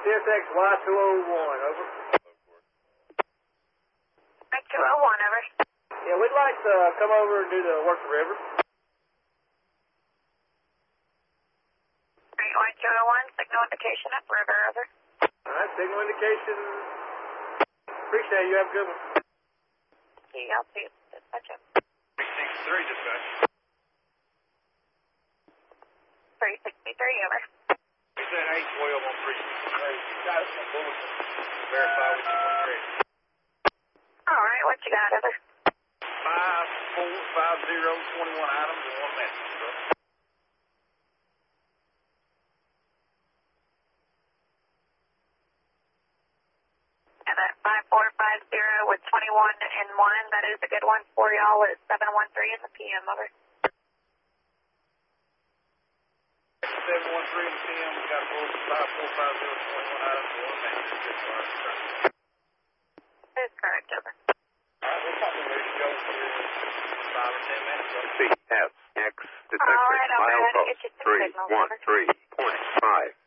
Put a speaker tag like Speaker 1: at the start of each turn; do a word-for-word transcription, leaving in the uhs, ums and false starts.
Speaker 1: C S X Y two oh one, over.
Speaker 2: Y two oh one, over.
Speaker 1: Yeah, we'd like to come over and do the work the river.
Speaker 2: Great, Y two oh one, signal indication up river, over.
Speaker 1: All right, signal indication. Appreciate it. You have a good one.
Speaker 2: See you, I'll see you. Dispatch up.
Speaker 3: three sixty-three, dispatch.
Speaker 2: three sixty-three, over.
Speaker 3: We said eight twelve on three sixty-three. Got us some bullets. Verify with you on grade.
Speaker 2: All right, what you got, over?
Speaker 3: Five, four, five, zero, twenty-one items and one message, bro.
Speaker 2: And that five four five zero with twenty-one and one, that is a good one for y'all at seven one three in the P M, over.
Speaker 3: seven one three in the P M, we got a bullet for five four five zero, twenty-one items and one message. Good for us.
Speaker 2: That is correct, over.
Speaker 3: All right, we're probably ready to go for five or ten minutes.
Speaker 4: C S X detected
Speaker 2: All right, I'll go ahead and
Speaker 4: milepost
Speaker 2: get you some
Speaker 4: three
Speaker 2: signals,
Speaker 4: one
Speaker 2: over.
Speaker 4: three point five.